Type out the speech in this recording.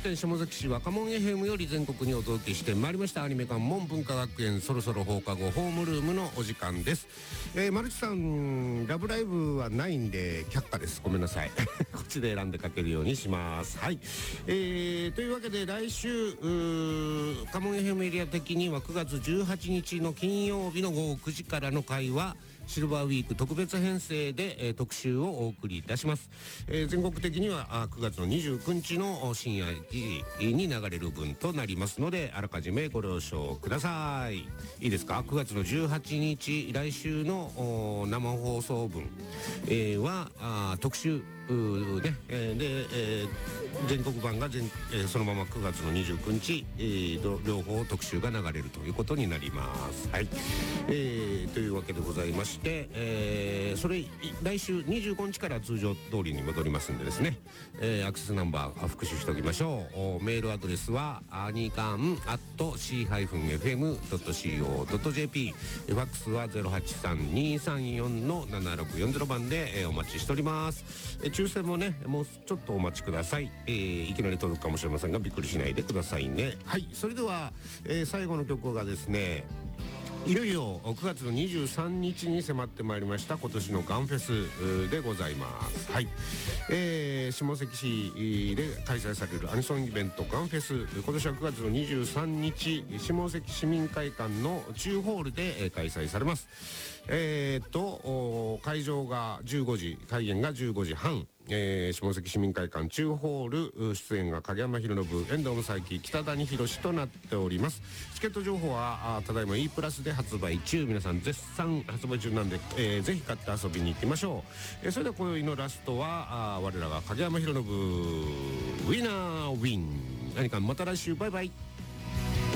県下関市若者 FM より全国にお届けしてまいりましたアニメ館門文化学園、そろそろ放課後ホームルームのお時間です。マルチさんラブライブはないんで却下です。ごめんなさいこっちで選んでかけるようにします。はい、というわけで来週カモン FM エリア的には9月18日の金曜日の午後9時からの会はシルバーウィーク特別編成で、特集をお送りいたします。全国的には9月の29日の深夜1時に流れる分となりますので、あらかじめご了承ください。いいですか。9月の18日来週の生放送分、は特集ね、で、全国版がそのまま9月の29日、両方特集が流れるということになります。はい、というわけでございまして、それ来週25日から通常通りに戻りますんでですね、アクセスナンバー復習しておきましょう。メールアドレスはアニカン@c-fm.co.jp、ファックスは 083-234-7640 番で、お待ちしております。抽選もねもうちょっとお待ちください。いきなり届くかもしれませんがびっくりしないでくださいね。はい、それでは、最後の曲がですね、いよいよ9月の23日に迫ってまいりました今年のガンフェスでございます。はい、下関市で開催されるアニソンイベントガンフェス、今年は9月の23日下関市民会館の中ホールで、開催されます。会場が15時、開演が15時半、下関市民会館中ホール、出演が影山博信、遠藤正幸、北谷宏となっております。チケット情報はただいま E プラスで発売中、皆さん絶賛発売中なんで、ぜひ買って遊びに行きましょう。それでは今宵のラストは我らが影山博信ウィナーウィン。何かまた来週、バイバイ。